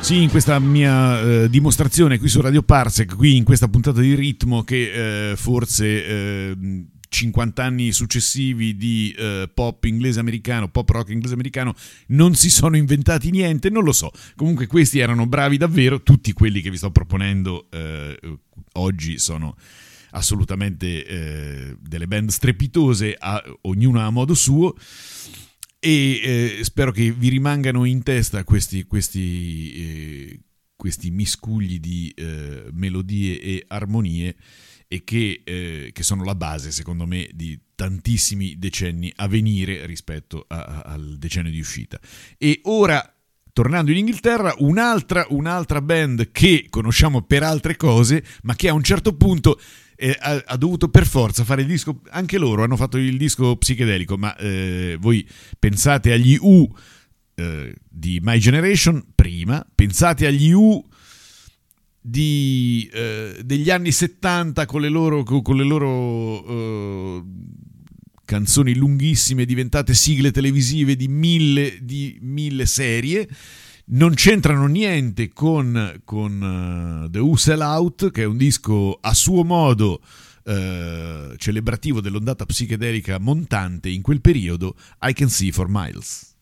Sì, in questa mia dimostrazione qui su Radio Parsec, qui in questa puntata di ritmo che forse 50 anni successivi di pop inglese americano, pop rock inglese americano non si sono inventati niente, non lo so. Comunque questi erano bravi davvero, tutti quelli che vi sto proponendo oggi sono assolutamente delle band strepitose, ognuno a modo suo. E spero che vi rimangano in testa questi miscugli di melodie e armonie, e che sono la base, secondo me, di tantissimi decenni a venire rispetto al decennio di uscita. E ora, tornando in Inghilterra, un'altra band che conosciamo per altre cose, ma che a un certo punto ha dovuto per forza fare il disco. Anche loro hanno fatto il disco psichedelico, ma voi pensate agli U di My Generation prima, pensate agli U degli anni 70 con le loro canzoni lunghissime diventate sigle televisive di mille serie. Non c'entrano niente con The Who Sell Out, che è un disco a suo modo celebrativo dell'ondata psichedelica montante in quel periodo. I Can See for Miles.